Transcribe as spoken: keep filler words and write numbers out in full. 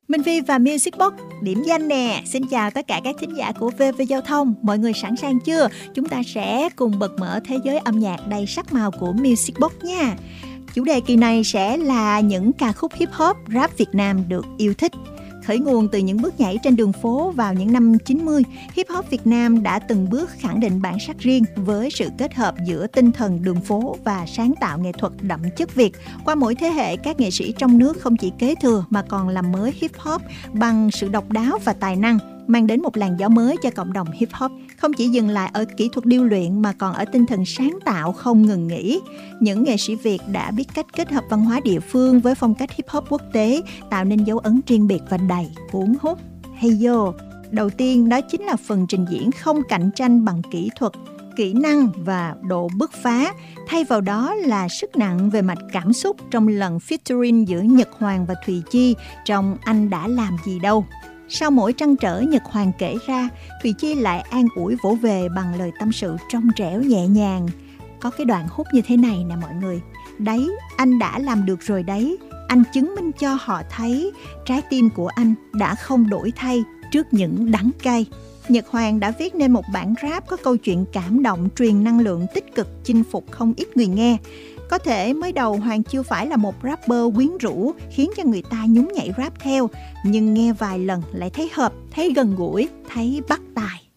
Minh Phi và Music Box điểm danh nè. Xin chào tất cả các thính giả của vê vê Giao thông. Mọi người sẵn sàng chưa? Chúng ta sẽ cùng bật mở thế giới âm nhạc đầy sắc màu của Music Box nha. Chủ đề kỳ này sẽ là những ca khúc hip hop, rap Việt Nam được yêu thích. Khởi nguồn từ những bước nhảy trên đường phố vào những năm chín mươi, hip hop Việt Nam đã từng bước khẳng định bản sắc riêng với sự kết hợp giữa tinh thần đường phố và sáng tạo nghệ thuật đậm chất Việt. Qua mỗi thế hệ, các nghệ sĩ trong nước không chỉ kế thừa mà còn làm mới hip hop bằng sự độc đáo và tài năng, mang đến một làn gió mới cho cộng đồng hip hop. Không chỉ dừng lại ở kỹ thuật điêu luyện mà còn ở tinh thần sáng tạo không ngừng nghỉ. Những nghệ sĩ Việt đã biết cách kết hợp văn hóa địa phương với phong cách hip hop quốc tế, tạo nên dấu ấn riêng biệt và đầy cuốn hút. Hey yo! Đầu tiên đó chính là phần trình diễn không cạnh tranh bằng kỹ thuật, kỹ năng và độ bứt phá. Thay vào đó là sức nặng về mặt cảm xúc trong lần featuring giữa Nhật Hoàng và Thùy Chi trong Anh Đã Làm Gì Đâu. Sau mỗi trăn trở Nhật Hoàng kể ra, Thùy Chi lại an ủi vỗ về bằng lời tâm sự trong trẻo nhẹ nhàng. Có cái đoạn hút như thế này nè mọi người. Đấy, anh đã làm được rồi đấy. Anh chứng minh cho họ thấy trái tim của anh đã không đổi thay trước những đắng cay. Nhật Hoàng đã viết nên một bản rap có câu chuyện cảm động, truyền năng lượng tích cực, chinh phục không ít người nghe. Có thể mới đầu Hoàng chưa phải là một rapper quyến rũ khiến cho người ta nhún nhảy rap theo, nhưng nghe vài lần lại thấy hợp, thấy gần gũi, thấy bắt tai.